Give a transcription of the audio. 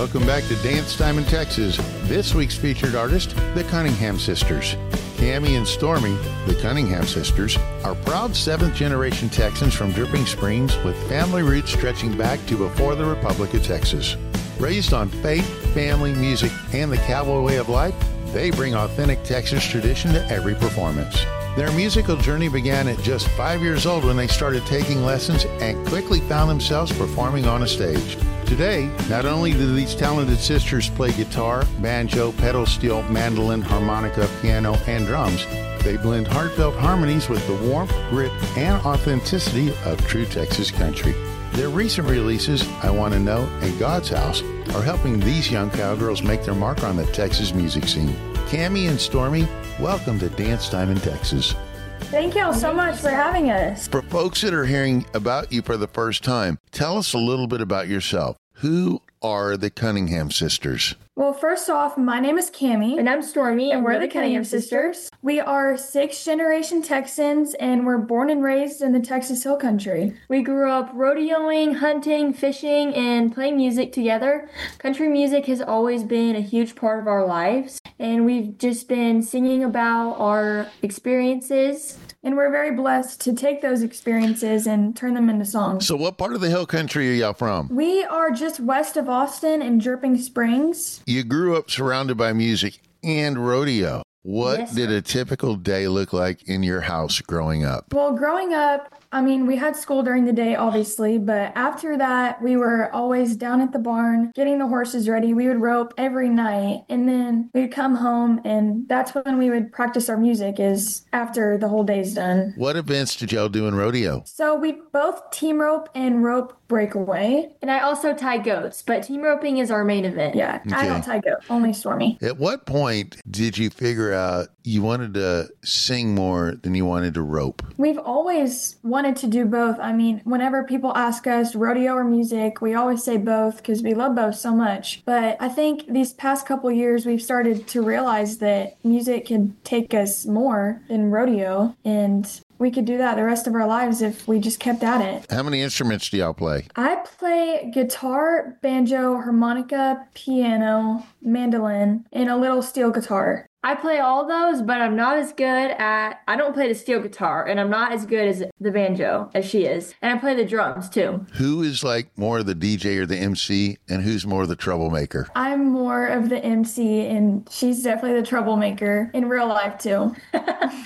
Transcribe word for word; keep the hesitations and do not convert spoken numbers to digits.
Welcome back to Dance Time in Texas. This week's featured artist, the Cunningham Sisters. Cammie and Stormy, the Cunningham Sisters, are proud seventh-generation Texans from Dripping Springs with family roots stretching back to before the Republic of Texas. Raised on faith, family, music, and the cowboy way of life, they bring authentic Texas tradition to every performance. Their musical journey began at just five years old when they started taking lessons and quickly found themselves performing on a stage. Today, not only do these talented sisters play guitar, banjo, pedal steel, mandolin, harmonica, piano, and drums, they blend heartfelt harmonies with the warmth, grit, and authenticity of true Texas country. Their recent releases, I Want to Know and God's House, are helping these young cowgirls make their mark on the Texas music scene. Cammie and Stormy, welcome to Dance Time in Texas. Thank you all so much for having us. For folks that are hearing about you for the first time, tell us a little bit about yourself. Who are the Cunningham Sisters? Well, first off, my name is Cammie. And I'm Stormy. And we're the Cunningham Sisters. We are sixth-generation Texans, and we're born and raised in the Texas Hill Country. We grew up rodeoing, hunting, fishing, and playing music together. Country music has always been a huge part of our lives, and we've just been singing about our experiences. And we're very blessed to take those experiences and turn them into songs. So what part of the Hill Country are y'all from? We are just west of Austin in Dripping Springs. You grew up surrounded by music and rodeo. What Yes, did sir. a typical day look like in your house growing up? Well, growing up, I mean, we had school during the day, obviously, but after that, we were always down at the barn getting the horses ready. We would rope every night, and then we'd come home, and that's when we would practice our music, is after the whole day's done. What events did y'all do in rodeo? So we both team rope and rope breakaway. And I also tie goats, but team roping is our main event. Yeah, I Okay. don't tie goat, only Stormy. At what point did you figure out you wanted to sing more than you wanted to rope? We've always wanted to do both. I mean, whenever people ask us rodeo or music, we always say both because we love both so much. But I think these past couple years, we've started to realize that music can take us more than rodeo, and we could do that the rest of our lives if we just kept at it. How many instruments do y'all play? I play guitar, banjo, harmonica, piano, mandolin, and a little steel guitar. I play all those, but I'm not as good at, I don't play the steel guitar, and I'm not as good as the banjo as she is. And I play the drums too. Who is like more the D J or the M C, and who's more the troublemaker? I'm more of the M C, and she's definitely the troublemaker in real life too.